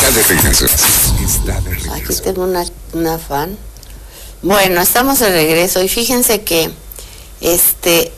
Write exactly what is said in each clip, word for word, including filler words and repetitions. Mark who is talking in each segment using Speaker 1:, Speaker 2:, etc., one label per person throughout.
Speaker 1: Está de regreso. Está de regreso.
Speaker 2: Aquí tengo una, una fan. Bueno, estamos de regreso y fíjense que este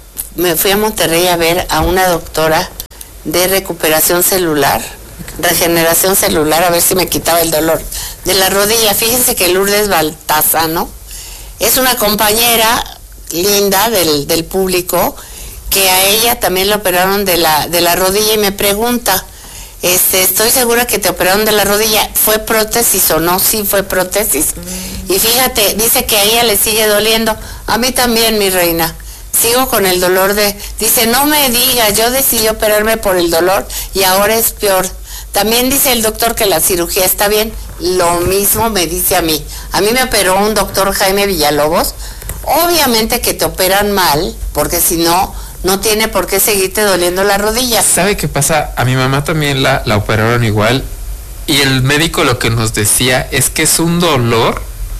Speaker 2: me fui a Monterrey a ver a una doctora de recuperación celular, regeneración celular, a ver si me quitaba el dolor de la rodilla. Fíjense que Lourdes Baltazano es una compañera linda del, del público, que a ella también le operaron de la, de la rodilla y me pregunta, este, estoy segura que te operaron de la rodilla, ¿fue prótesis o no? Sí, fue prótesis. Mm. Y fíjate, dice que a ella le sigue doliendo, a mí también, mi reina. Sigo con el dolor de... Dice, no me digas, yo decidí operarme por el dolor y ahora es peor. También dice el doctor que la cirugía está bien. Lo mismo me dice a mí. A mí me operó un doctor Jaime Villalobos. Obviamente que te operan mal, porque si no, no tiene por qué seguirte doliendo la rodilla.
Speaker 3: ¿Sabe qué pasa? A mi mamá también la, la operaron igual. Y el médico lo que nos decía es que es un dolor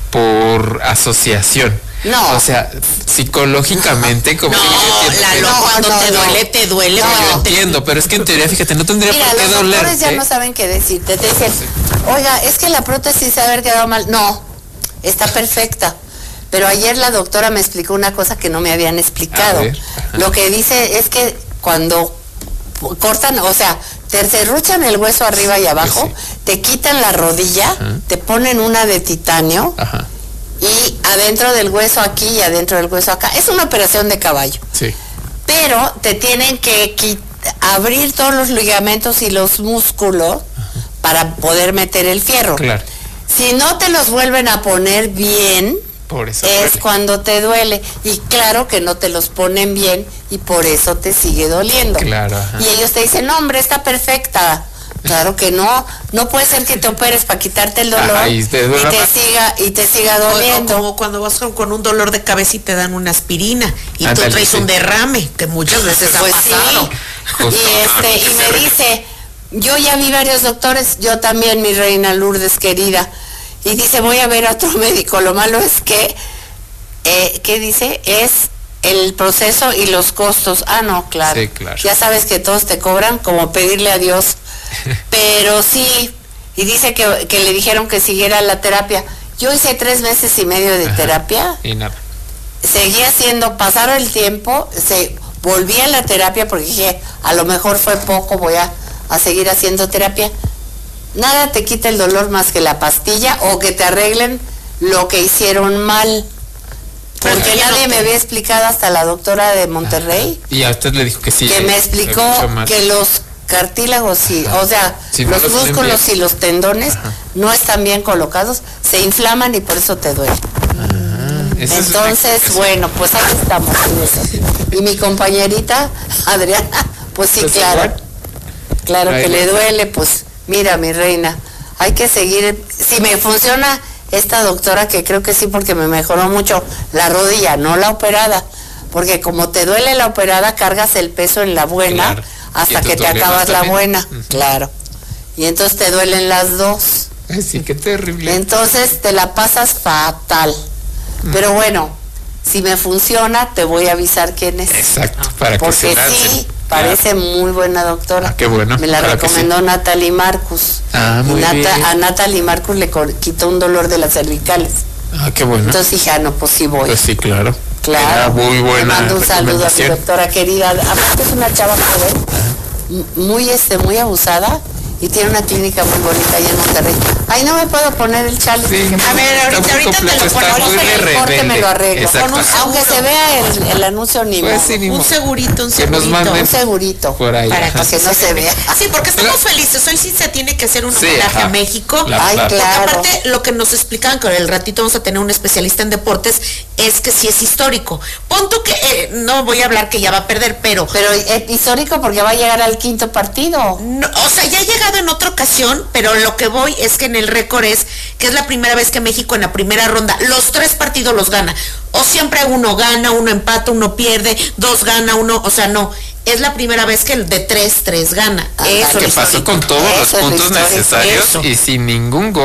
Speaker 3: por asociación.
Speaker 2: No.
Speaker 3: O sea, psicológicamente como
Speaker 4: no,
Speaker 3: que
Speaker 4: la,
Speaker 3: pero,
Speaker 4: no, cuando
Speaker 2: no,
Speaker 4: te
Speaker 2: no.
Speaker 4: duele, te duele.
Speaker 3: no,
Speaker 4: No,
Speaker 3: yo entiendo, pero es que en teoría, fíjate, no tendría
Speaker 2: Mira,
Speaker 3: por qué
Speaker 2: los
Speaker 3: doler.
Speaker 2: doctores ya
Speaker 3: ¿eh?
Speaker 2: no saben qué decirte. Te dicen, oiga, es que la prótesis se ha haber quedado mal. No, está perfecta. Pero ayer la doctora me explicó una cosa que no me habían explicado. Lo que dice es que cuando cortan, o sea, te serruchan el hueso arriba y abajo,
Speaker 3: Pues sí.
Speaker 2: te quitan la rodilla, ajá, te ponen una de titanio,
Speaker 3: ajá,
Speaker 2: y adentro del hueso aquí y adentro del hueso acá. Es una operación de caballo.
Speaker 3: Sí.
Speaker 2: Pero te tienen que quit- abrir todos los ligamentos y los músculos, ajá, para poder meter el fierro.
Speaker 3: Claro.
Speaker 2: Si no te los vuelven a poner bien,
Speaker 3: por eso
Speaker 2: es
Speaker 3: duele.
Speaker 2: cuando te duele. Y claro que no te los ponen bien y por eso te sigue doliendo.
Speaker 3: Claro, ajá.
Speaker 2: Y ellos te dicen, no, hombre, está perfecta. Claro que no, no puede ser que te operes para quitarte el dolor,
Speaker 3: ajá, y te,
Speaker 2: y te siga y te siga doliendo.
Speaker 4: O, o como cuando vas con, con un dolor de cabeza y te dan una aspirina y
Speaker 3: Ándale,
Speaker 4: tú traes
Speaker 3: sí.
Speaker 4: un derrame, que muchas veces
Speaker 2: Pues
Speaker 4: ha
Speaker 2: sí.
Speaker 4: pasado.
Speaker 3: Justo.
Speaker 2: Y este y me dice, yo ya vi varios doctores, yo también, mi reina Lourdes querida, y dice, voy a ver a otro médico. Lo malo es que eh, ¿qué dice? Es el proceso y los costos. Ah, no, claro.
Speaker 3: Sí, claro.
Speaker 2: Ya sabes que todos te cobran, como pedirle a Dios. Pero sí, y dice que, que le dijeron que siguiera la terapia. Yo hice tres meses y medio de, ajá, terapia.
Speaker 3: Y nada.
Speaker 2: Seguía haciendo, pasaron el tiempo, se volví a la terapia porque dije, a lo mejor fue poco, voy a, a seguir haciendo terapia. Nada te quita el dolor más que la pastilla o que te arreglen lo que hicieron mal. Porque
Speaker 4: Pero
Speaker 2: nadie
Speaker 4: no
Speaker 2: me
Speaker 4: te...
Speaker 2: había explicado, hasta la doctora de Monterrey.
Speaker 3: Ajá. Y a usted le dijo que sí.
Speaker 2: Que me explicó que los cartílagos, y, o sea,
Speaker 3: si no
Speaker 2: los
Speaker 3: los
Speaker 2: músculos y los tendones, ajá, no están bien colocados, se inflaman y por eso te duele. Entonces, es bueno, pues ahí estamos. Y mi compañerita, Adriana, pues sí, pues claro, igual. Claro que le duele, pues mira, mi reina, hay que seguir. Si me funciona esta doctora, que creo que sí, porque me mejoró mucho la rodilla, no la operada, porque como te duele la operada, cargas el peso en la buena, claro, hasta que te acabas la buena, uh-huh, claro. Y entonces te duelen las dos.
Speaker 3: Sí, qué terrible.
Speaker 2: Entonces te la pasas fatal. Pero bueno, si me funciona, te voy a avisar quién es.
Speaker 3: Exacto, para
Speaker 2: porque
Speaker 3: que se lance.
Speaker 2: Sí, parece claro, muy buena doctora.
Speaker 3: Ah, qué bueno.
Speaker 2: Me la recomendó sí. Natalie Marcus.
Speaker 3: Ah, muy
Speaker 2: Nata,
Speaker 3: bien.
Speaker 2: A Natalie Marcus le quitó un dolor de las cervicales.
Speaker 3: Ah, qué bueno.
Speaker 2: Entonces dije, ah, no, pues sí voy.
Speaker 3: Pues sí, claro.
Speaker 2: Claro.
Speaker 3: Era muy buena.
Speaker 2: Le mando un saludo a mi doctora querida. Aparte es una chava joven, ah. muy, este, muy abusada. Y tiene una clínica muy bonita allá en Monterrey. Ay, no me puedo poner el chale.
Speaker 3: Sí,
Speaker 4: a ver, ahorita, ahorita te lo ponemos
Speaker 2: en el corte, me lo arreglo.
Speaker 3: Con un
Speaker 2: aunque se vea el, el anuncio ni
Speaker 3: pues
Speaker 2: modo.
Speaker 3: Sí, ni
Speaker 4: un
Speaker 3: modo.
Speaker 4: segurito, un segurito.
Speaker 2: Un segurito.
Speaker 3: Por ahí.
Speaker 2: Para que, que no se vea.
Speaker 4: Sí, porque estamos felices. Hoy sí se tiene que hacer un
Speaker 3: sí,
Speaker 4: homenaje
Speaker 3: ajá.
Speaker 4: a México.
Speaker 2: La, Ay,
Speaker 4: porque
Speaker 2: claro.
Speaker 4: aparte, lo que nos explicaban, que el ratito vamos a tener un especialista en deportes, es que sí es histórico. Pon tú que, eh, no voy a hablar que ya va a perder, pero...
Speaker 2: Pero es histórico porque va a llegar al quinto partido.
Speaker 4: No, o sea, ya ha llegado en otra ocasión, pero lo que voy es que en el récord es que es la primera vez que México en la primera ronda los tres partidos los gana. O siempre uno gana, uno empata, uno pierde, dos gana, uno, o sea, no. Es la primera vez que el de tres, tres gana.
Speaker 3: Ah,
Speaker 4: Eso
Speaker 3: que pasó con todos
Speaker 2: Eso
Speaker 3: los puntos necesarios
Speaker 4: Eso.
Speaker 3: y sin ningún gol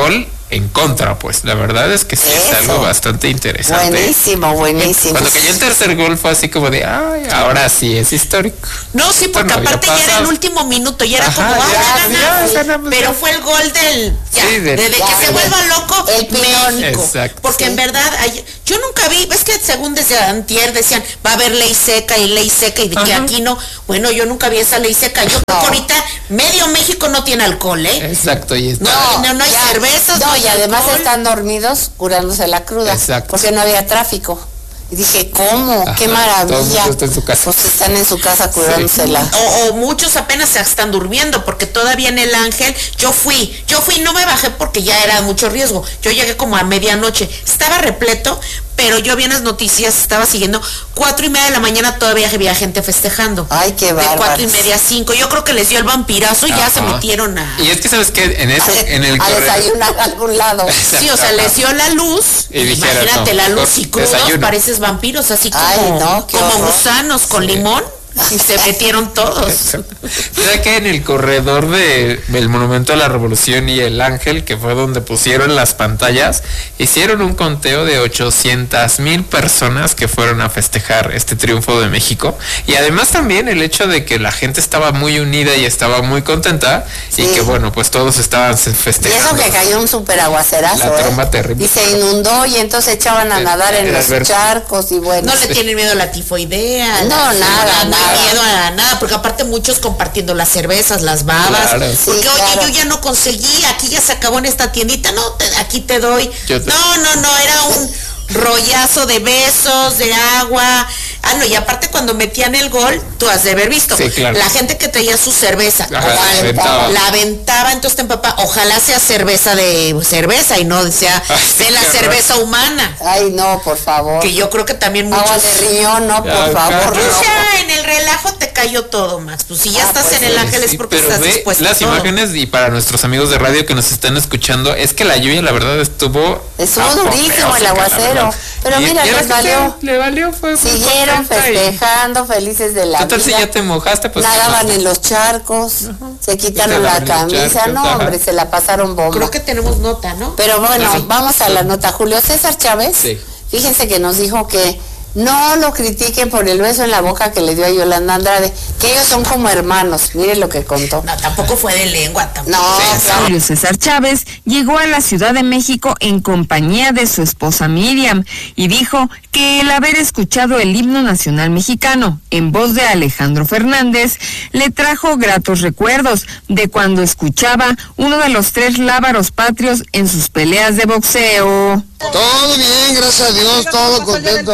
Speaker 3: en contra, pues la verdad es que sí
Speaker 2: Eso.
Speaker 3: es algo bastante interesante.
Speaker 2: Buenísimo, buenísimo.
Speaker 3: Cuando cayó el tercer gol fue así como de, ay, ahora sí es histórico.
Speaker 4: No, sí, porque
Speaker 3: Bueno,
Speaker 4: aparte
Speaker 3: ya
Speaker 4: ya era el
Speaker 3: pasas.
Speaker 4: último minuto, ya era
Speaker 3: Ajá,
Speaker 4: como, ah,
Speaker 3: ya,
Speaker 4: ya
Speaker 3: ya,
Speaker 4: ganamos.
Speaker 3: ya ganamos,
Speaker 4: Pero
Speaker 3: ya.
Speaker 4: fue el gol del, ya,
Speaker 3: Sí, del-
Speaker 4: desde
Speaker 2: ya,
Speaker 4: que se
Speaker 2: del-
Speaker 4: vuelva loco
Speaker 2: el pilón.
Speaker 4: México.
Speaker 3: Exacto.
Speaker 4: Porque
Speaker 2: Sí.
Speaker 4: en verdad, hay- yo nunca vi, ves que según desde antier decían, va a haber ley seca y ley seca y de que
Speaker 3: Ajá.
Speaker 4: aquí no, bueno, yo nunca vi esa ley seca. Yo creo que ahorita medio México no tiene alcohol, ¿eh?
Speaker 3: Exacto, y está.
Speaker 4: No, no, no hay
Speaker 2: ya.
Speaker 4: cervezas,
Speaker 2: No,
Speaker 4: no hay
Speaker 2: y además
Speaker 4: alcohol.
Speaker 2: están dormidos curándose la cruda.
Speaker 3: Exacto.
Speaker 2: Porque no había tráfico. Y dije, ¿cómo?
Speaker 3: Ajá,
Speaker 2: ¡Qué
Speaker 3: todo el
Speaker 2: maravilla!
Speaker 3: mundo está en su casa.
Speaker 2: Pues están en su casa curándosela.
Speaker 4: O, o muchos apenas se están durmiendo porque todavía en el Ángel yo fui, yo fui, no me bajé porque ya era mucho riesgo. Yo llegué como a medianoche, estaba repleto, pero yo vi en las noticias, estaba siguiendo, cuatro y media de la mañana todavía había gente festejando.
Speaker 2: Ay, qué
Speaker 4: De
Speaker 2: bárbaros.
Speaker 4: cuatro y media a cinco. Yo creo que les dio el vampirazo y ya
Speaker 3: Ajá.
Speaker 4: se metieron a.
Speaker 3: Y es que sabes que en eso, en el
Speaker 2: a
Speaker 3: corredor.
Speaker 2: desayunar a algún lado.
Speaker 4: Sí, o sea, les dio la luz.
Speaker 3: Y dijeron,
Speaker 4: Imagínate
Speaker 3: no,
Speaker 4: la luz
Speaker 3: mejor
Speaker 4: y crudos,
Speaker 3: desayuno.
Speaker 4: pareces vampiros, así como,
Speaker 2: Ay, no, qué
Speaker 4: como
Speaker 2: horror.
Speaker 4: gusanos con limón. Y se metieron todos.
Speaker 3: ¿Sabes que en el corredor de, del Monumento a la Revolución y el Ángel, que fue donde pusieron las pantallas, hicieron un conteo de ochocientas mil personas que fueron a festejar este triunfo de México? Y además también el hecho de que la gente estaba muy unida y estaba muy contenta,
Speaker 2: Sí.
Speaker 3: y que bueno, pues todos estaban se-
Speaker 2: Y eso
Speaker 3: festejando.
Speaker 2: que cayó un super aguacerazo,
Speaker 3: La
Speaker 2: ¿eh?
Speaker 3: tromba terrible.
Speaker 2: Y se inundó y entonces echaban a
Speaker 3: El-
Speaker 2: nadar en
Speaker 3: el
Speaker 2: los
Speaker 3: Alberto.
Speaker 2: charcos y bueno.
Speaker 4: No le tienen miedo a la tifoidea.
Speaker 2: No,
Speaker 4: la-
Speaker 2: nada,
Speaker 4: no
Speaker 2: nada.
Speaker 4: hay miedo a nada, porque aparte muchos compartiendo las cervezas, las babas.
Speaker 3: Claro.
Speaker 4: Porque,
Speaker 2: Sí,
Speaker 4: oye,
Speaker 2: claro.
Speaker 4: yo ya no conseguí, aquí ya se acabó en esta tiendita, no, te- aquí te doy.
Speaker 3: Yo te-
Speaker 4: No, no, no, era un rollazo de besos, de agua. Ah, no, y aparte cuando metían el gol, tú has de haber visto.
Speaker 3: Sí, claro.
Speaker 4: La gente que traía su cerveza,
Speaker 3: Ajá,
Speaker 4: ojalá-
Speaker 3: la aventaba.
Speaker 4: la aventaba, entonces te empapa, ojalá sea cerveza de cerveza y no sea
Speaker 3: Ay, sí,
Speaker 4: de la
Speaker 3: qué horror.
Speaker 4: cerveza humana.
Speaker 2: Ay, no, por favor.
Speaker 4: Que yo creo que también muchos.
Speaker 2: Agua de riñón, no, por
Speaker 3: Ya,
Speaker 2: favor.
Speaker 3: claro.
Speaker 4: Pues
Speaker 2: no.
Speaker 4: ya en el relajo te cayó todo, Max. Pues si ya
Speaker 2: Ah,
Speaker 4: estás
Speaker 2: pues
Speaker 4: en el
Speaker 2: sí,
Speaker 4: ángel es
Speaker 3: Sí,
Speaker 4: porque
Speaker 3: pero
Speaker 4: estás
Speaker 3: ve
Speaker 4: dispuesto a
Speaker 3: las
Speaker 4: todo.
Speaker 3: imágenes, y para nuestros amigos de radio que nos están escuchando, es que la lluvia la verdad estuvo
Speaker 2: Estuvo
Speaker 3: apoteósica,
Speaker 2: durísimo el
Speaker 3: la
Speaker 2: aguacero.
Speaker 3: verdad.
Speaker 2: Pero
Speaker 3: Y-
Speaker 2: mira,
Speaker 3: y ahora
Speaker 2: les
Speaker 3: que
Speaker 2: valió.
Speaker 3: se- le valió, fue muy
Speaker 2: Siguieron
Speaker 3: contenta y-
Speaker 2: festejando, felices de la
Speaker 3: Total, si
Speaker 2: vida.
Speaker 3: ya te mojaste, pues
Speaker 2: Nadaban
Speaker 3: ¿qué
Speaker 2: en
Speaker 3: más?
Speaker 2: los charcos, se quitaron
Speaker 3: Nadaban
Speaker 2: la
Speaker 3: en los
Speaker 2: camisa,
Speaker 3: charcos,
Speaker 2: no
Speaker 3: ajá.
Speaker 2: hombre, se la pasaron bomba.
Speaker 4: Creo que tenemos nota, ¿no?
Speaker 2: Pero bueno,
Speaker 3: Sí.
Speaker 2: vamos a la nota. Julio César Chávez,
Speaker 3: Sí.
Speaker 2: fíjense que nos dijo que no lo critiquen por el beso en la boca que le dio a Yolanda Andrade, que ellos son como hermanos, miren lo que contó.
Speaker 4: No, tampoco fue de lengua, tampoco.
Speaker 2: No,
Speaker 3: Sí,
Speaker 2: claro.
Speaker 5: Julio César Chávez llegó a la Ciudad de México en compañía de su esposa Miriam y dijo que el haber escuchado el himno nacional mexicano en voz de Alejandro Fernández le trajo gratos recuerdos de cuando escuchaba uno de los tres lábaros patrios en sus peleas de boxeo.
Speaker 6: Todo bien, gracias a Dios, todo contento.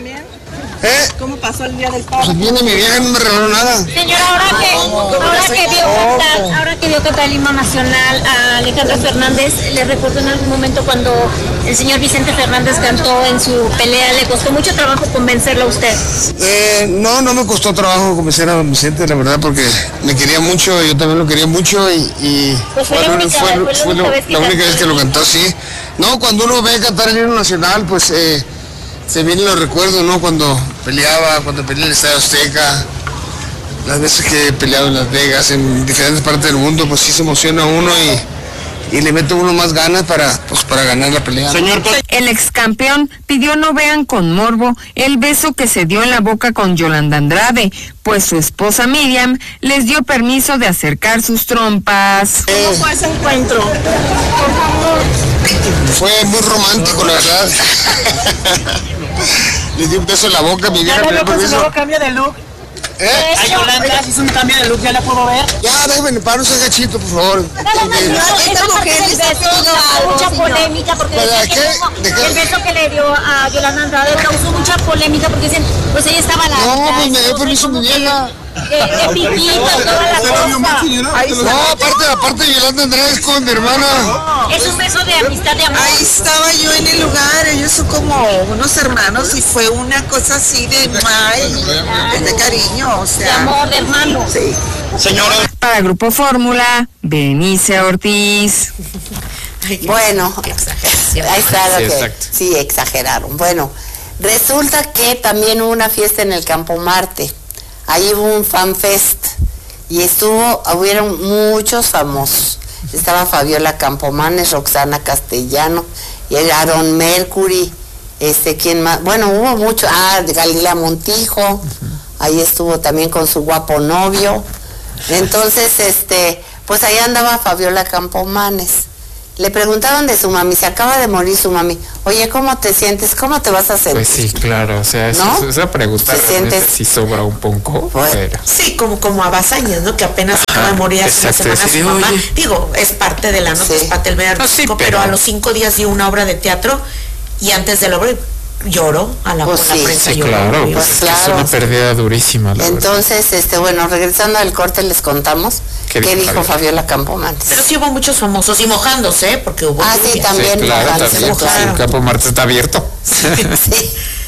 Speaker 6: ¿Eh?
Speaker 7: ¿Cómo pasó el día del
Speaker 6: Pues
Speaker 7: padre?
Speaker 6: viene mi vieja y no me regaló nada.
Speaker 8: Señor, ahora que, ahora que vio cantar, ahora que vio cantar el himno nacional a Alejandro Fernández, ¿le recordó en algún momento cuando el señor Vicente Fernández cantó en su pelea? ¿Le costó mucho trabajo convencerlo a usted?
Speaker 6: Eh, no, no me costó trabajo convencer a Vicente, la verdad, porque me quería mucho, yo también lo quería mucho y, y
Speaker 8: Pues fue la única-
Speaker 6: fue-
Speaker 8: fue la
Speaker 6: fue
Speaker 8: única
Speaker 6: lo-
Speaker 8: vez que
Speaker 6: la única
Speaker 8: cantó.
Speaker 6: vez que lo cantó, sí. No, cuando uno ve cantar el himno nacional, pues eh, se vienen los recuerdos, ¿no? Cuando peleaba, cuando peleé en el Estadio Azteca, las veces que he peleado en Las Vegas, en diferentes partes del mundo, pues sí se emociona uno y, y le mete uno más ganas para, pues, para ganar la pelea. Señor,
Speaker 5: El ex campeón pidió no vean con morbo el beso que se dio en la boca con Yolanda Andrade, pues su esposa Miriam les dio permiso de acercar sus trompas.
Speaker 7: ¿Cómo fue ese encuentro?
Speaker 6: fue muy romántico, la verdad. Le di un beso en la boca, mi vieja
Speaker 7: ¿Ya
Speaker 6: me
Speaker 7: le
Speaker 6: dio
Speaker 7: vio con su
Speaker 6: permiso.
Speaker 7: nuevo cambio de look?
Speaker 6: ¿Eh?
Speaker 7: A Yolanda hizo un cambio de look, ¿ya la puedo ver?
Speaker 6: Ya, déjame, paro ese gachito, por favor.
Speaker 8: Nada más,
Speaker 6: Porque-
Speaker 8: no, esta parte del beso causó mucha polémica porque
Speaker 6: ¿Pero
Speaker 8: decían
Speaker 6: de
Speaker 8: que
Speaker 6: qué?
Speaker 8: no,
Speaker 6: ¿De qué?
Speaker 8: el beso que le dio a Yolanda Andrade causó mucha polémica porque dicen, pues ella estaba la
Speaker 6: No, pues me dio permiso mi vieja.
Speaker 8: de, de piquito y toda la cosa.
Speaker 6: No, aparte, aparte Yolanda Andrade es como mi hermana.
Speaker 8: Es un beso de amistad, de amor.
Speaker 9: Ahí estaba yo en el lugar, ellos son como unos hermanos y fue una cosa así de ay, de cariño, o
Speaker 8: De
Speaker 9: sea.
Speaker 8: amor, de hermano.
Speaker 9: Sí.
Speaker 5: Para Grupo Fórmula, Benice Ortiz.
Speaker 4: Ay, qué-
Speaker 2: Bueno,
Speaker 4: qué exageración.
Speaker 2: ahí está lo
Speaker 3: Sí,
Speaker 2: que
Speaker 3: exacto.
Speaker 2: sí exageraron. Bueno, resulta que también hubo una fiesta en el Campo Marte. Ahí hubo un fan fest y estuvo, hubieron muchos famosos. estaba Fabiola Campomanes, Roxana Castellano, y el Aaron Mercury, este, ¿quién más? Bueno, hubo mucho, ah, Galilea Montijo, uh-huh. Ahí estuvo también con su guapo novio. Entonces, este, pues ahí andaba Fabiola Campomanes. Le preguntaron de su mami, se acaba de morir su mami. Oye, ¿cómo te sientes? ¿Cómo te vas a sentir?
Speaker 3: Pues sí, claro, o sea, eso, ¿no? Esa pregunta realmente sí sobra un poco.
Speaker 2: Pues,
Speaker 3: pero...
Speaker 4: Sí, como, como a Bazañas, ¿no? Que apenas acaba de morir hace una semana su mamá. Oye. Digo, es parte de la nota, sí. Es parte del medio artístico, no, sí, pero... pero a los cinco días dio una obra de teatro y antes de la obra lloró a la,
Speaker 2: pues
Speaker 4: la
Speaker 2: sí,
Speaker 4: prensa.
Speaker 3: Sí,
Speaker 4: lloró,
Speaker 3: claro,
Speaker 2: pues
Speaker 3: pues
Speaker 2: claro.
Speaker 3: Es una pérdida durísima. La
Speaker 2: Entonces,
Speaker 3: verdad.
Speaker 2: este, bueno, regresando al corte les contamos qué, ¿Qué dijo, dijo Fabiola Campomanes.
Speaker 4: Pero sí hubo muchos famosos y mojándose, ¿eh? Porque hubo
Speaker 2: ah, sí, también
Speaker 3: sí, claro,
Speaker 2: mojándose.
Speaker 3: También,
Speaker 2: claro.
Speaker 3: El Campo Marte está abierto.
Speaker 2: Sí, sí.